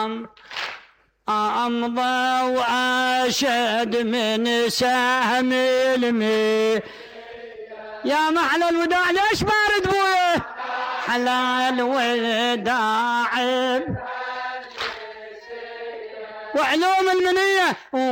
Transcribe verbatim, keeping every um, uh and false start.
أمضى وأشد من سهم المي. يا محلى الوداع ليش بارد بويه؟ حلى الوداع وعلوم المنية